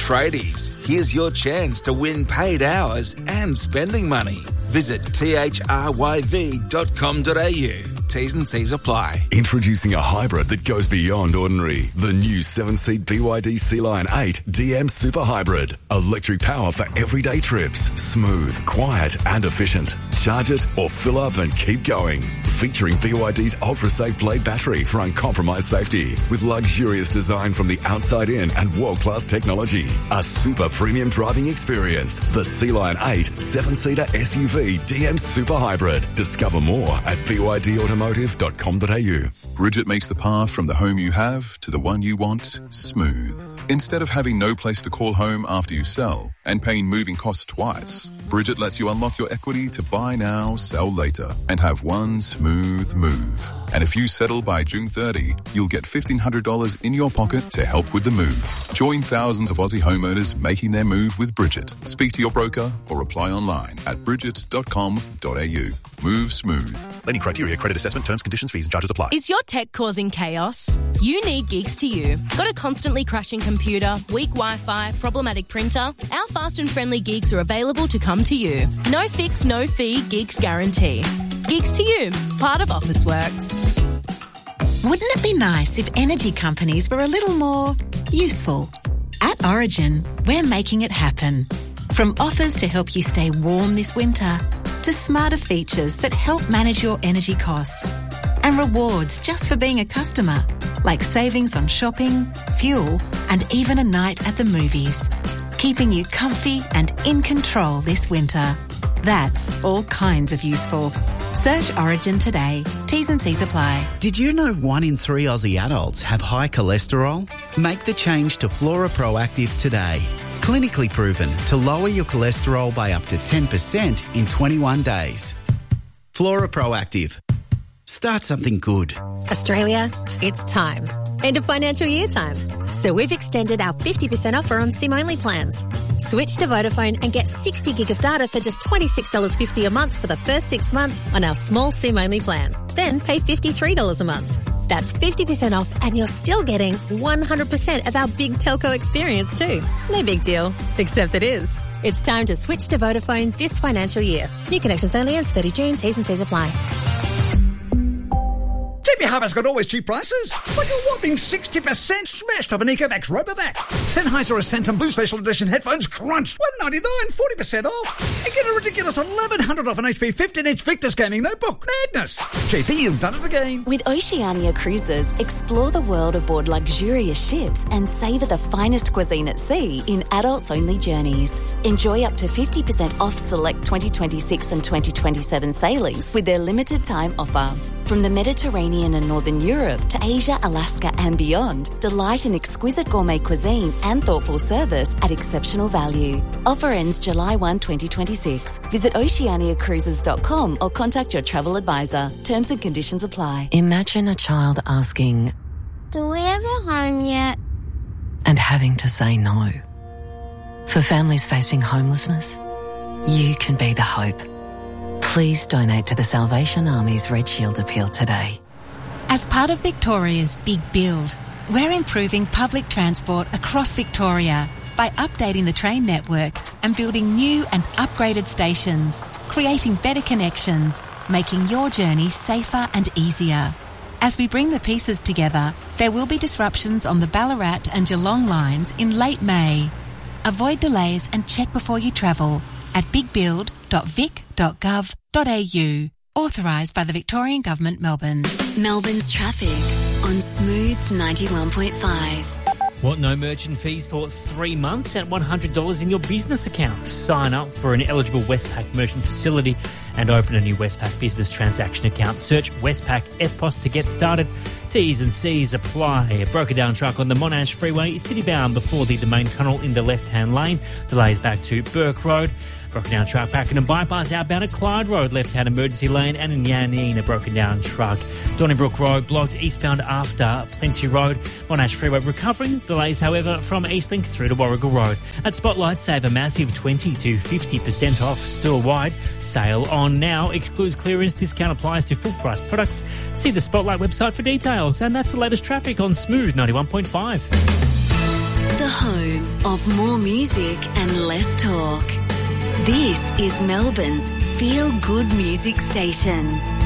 Tradies, here's your chance to win paid hours and spending money. Visit thryv.com.au. T's and C's apply. Introducing a hybrid that goes beyond ordinary. The new 7-seat BYD Sea-Line 8 DM Super Hybrid. Electric power for everyday trips. Smooth, quiet and efficient. Charge it or fill up and keep going. Featuring BYD's ultra-safe Blade battery for uncompromised safety. With luxurious design from the outside in and world-class technology. A super premium driving experience. The Sea-Line 8 7-seater SUV DM Super Hybrid. Discover more at BYDautomotive.com.au. Bridget makes the path from the home you have to the one you want smooth. Instead of having no place to call home after you sell and paying moving costs twice, Bridget lets you unlock your equity to buy now, sell later, and have one smooth move. And if you settle by June 30, you'll get $1,500 in your pocket to help with the move. Join thousands of Aussie homeowners making their move with Bridget. Speak to your broker or apply online at bridget.com.au. Move smooth. Lending criteria, credit assessment, terms, conditions, fees and charges apply. Is your tech causing chaos? You need Gigs to You. Got a constantly crashing computer, weak Wi-Fi, problematic printer? Our fast and friendly gigs are available to come to you. No fix, no fee, Gigs guarantee. Gigs to You, part of Officeworks. Wouldn't it be nice if energy companies were a little more useful? At Origin, we're making it happen. From offers to help you stay warm this winter, to smarter features that help manage your energy costs, and rewards just for being a customer, like savings on shopping, fuel, and even a night at the movies, keeping you comfy and in control this winter. That's all kinds of useful. Search Origin today. T's and C's apply. Did you know 1 in 3 Aussie adults have high cholesterol? Make the change to Flora Proactive today. Clinically proven to lower your cholesterol by up to 10% in 21 days. Flora Proactive. Start something good. Australia, it's time. End of financial year time. So we've extended our 50% offer on SIM-only plans. Switch to Vodafone and get 60 gig of data for just $26.50 a month for the first 6 months on our small SIM-only plan. Then pay $53 a month. That's 50% off and you're still getting 100% of our big telco experience too. No big deal, except it is. It's time to switch to Vodafone this financial year. New connections only ends 30 June. T's and C's apply. JB Harvey's got always cheap prices. Like a whopping 60% smashed off an Ecovacs Robovac. Sennheiser Ascension Blue Special Edition headphones crunched. $199, 40% off. And get a ridiculous $1,100 off an HP 15-inch Victus gaming notebook. Madness. JB, you've done it again. With Oceania Cruises, explore the world aboard luxurious ships and savour the finest cuisine at sea in adults-only journeys. Enjoy up to 50% off select 2026 and 2027 sailings with their limited time offer. From the Mediterranean and Northern Europe to Asia, Alaska and beyond, delight in exquisite gourmet cuisine and thoughtful service at exceptional value. Offer ends July 1, 2026. Visit oceaniacruises.com or contact your travel advisor. Terms and conditions apply. Imagine a child asking, "Do we have a home yet?" and having to say no. For families facing homelessness, you can be the hope. Please donate to the Salvation Army's Red Shield appeal today. As part of Victoria's Big Build, we're improving public transport across Victoria by updating the train network and building new and upgraded stations, creating better connections, making your journey safer and easier. As we bring the pieces together, there will be disruptions on the Ballarat and Geelong lines in late May. Avoid delays and check before you travel at bigbuild.vic.gov.au. Authorised by the Victorian Government, Melbourne. Melbourne's traffic on Smooth 91.5. What, no merchant fees for 3 months at $100 in your business account? Sign up for an eligible Westpac merchant facility and open a new Westpac business transaction account. Search Westpac EFTPOS to get started. T's and C's apply. A broken down truck on the Monash Freeway, city-bound before the Domain Tunnel in the left-hand lane. Delays back to Burke Road. Broken down truck back in a bypass outbound at Clyde Road, left-hand emergency lane, and in Yanine, a broken down truck. Donnybrook Road blocked eastbound after Plenty Road. Monash Freeway recovering. Delays, however, from Eastlink through to Warragul Road. At Spotlight, save a massive 20 to 50% off store-wide. Sale on now. Excludes clearance. Discount applies to full-price products. See the Spotlight website for details. And that's the latest traffic on Smooth 91.5. The home of more music and less talk. This is Melbourne's Feel Good Music Station.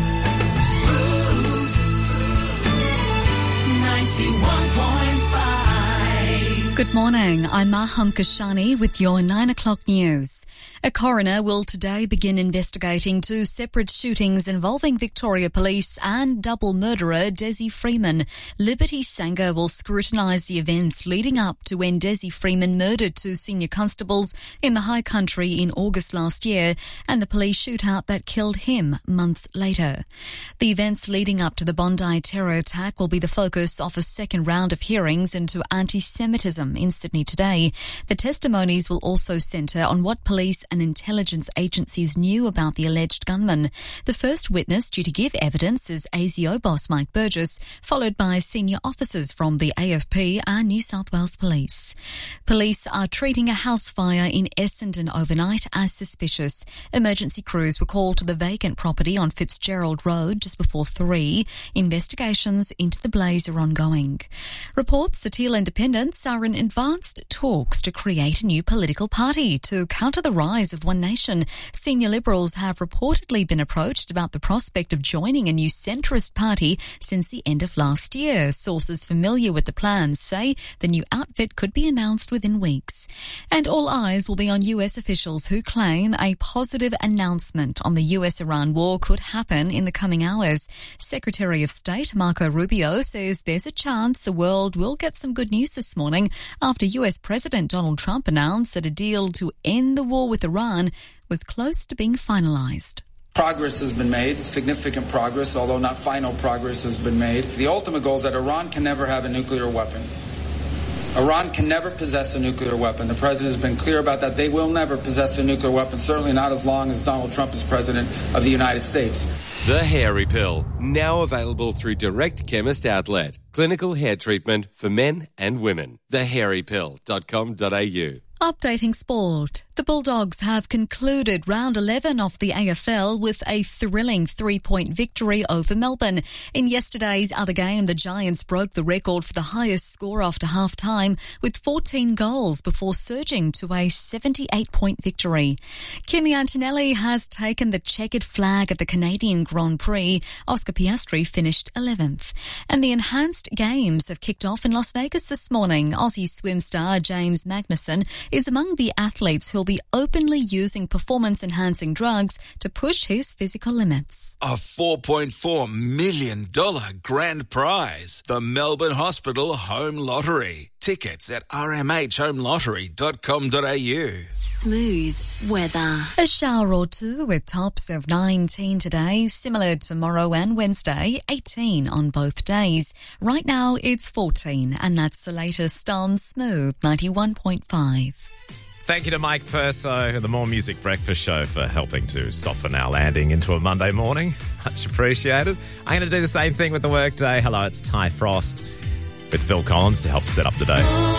91.5. Good morning, I'm Maham Kashani with your 9 o'clock news. A coroner will today begin investigating 2 separate shootings involving Victoria Police and double murderer Desi Freeman. Liberty Sanger will scrutinise the events leading up to when Desi Freeman murdered 2 senior constables in the High Country in August last year and the police shootout that killed him months later. The events leading up to the Bondi terror attack will be the focus of a second round of hearings into anti-Semitism in Sydney today. The testimonies will also centre on what police and intelligence agencies knew about the alleged gunman. The first witness due to give evidence is ASIO boss Mike Burgess, followed by senior officers from the AFP and New South Wales Police. Police are treating a house fire in Essendon overnight as suspicious. Emergency crews were called to the vacant property on Fitzgerald Road just before 3. Investigations into the blaze are ongoing. Reports the Teal Independents are in advanced talks to create a new political party to counter the rise of One Nation. Senior Liberals have reportedly been approached about the prospect of joining a new centrist party since the end of last year. Sources familiar with the plans say the new outfit could be announced within weeks. And all eyes will be on US officials who claim a positive announcement on the US-Iran war could happen in the coming hours. Secretary of State Marco Rubio says there's a chance the world will get some good news this morning after US President Donald Trump announced that a deal to end the war with Iran was close to being finalised. Progress has been made, significant progress, although not final progress has been made. The ultimate goal is that Iran can never have a nuclear weapon. Iran can never possess a nuclear weapon. The president has been clear about that. They will never possess a nuclear weapon, certainly not as long as Donald Trump is president of the United States. The Hairy Pill, now available through Direct Chemist Outlet. Clinical hair treatment for men and women. thehairypill.com.au. Updating sport. The Bulldogs have concluded round 11 of the AFL with a thrilling 3-point victory over Melbourne. In yesterday's other game, the Giants broke the record for the highest score after half-time with 14 goals before surging to a 78-point victory. Kimi Antonelli has taken the checkered flag at the Canadian Grand Prix. Oscar Piastri finished 11th. And the Enhanced Games have kicked off in Las Vegas this morning. Aussie swim star James Magnussen is among the athletes who'll be openly using performance-enhancing drugs to push his physical limits. A $4.4 million grand prize. The Melbourne Hospital Home Lottery. Tickets at rmhhomelottery.com.au. Smooth weather. A shower or two with tops of 19 today, similar tomorrow and Wednesday, 18 on both days. Right now it's 14 and that's the latest on Smooth 91.5. Thank you to Mike Perso, the More Music Breakfast Show, for helping to soften our landing into a Monday morning. Much appreciated. I'm going to do the same thing with the workday. Hello, it's Ty Frost with Phil Collins to help set up the day.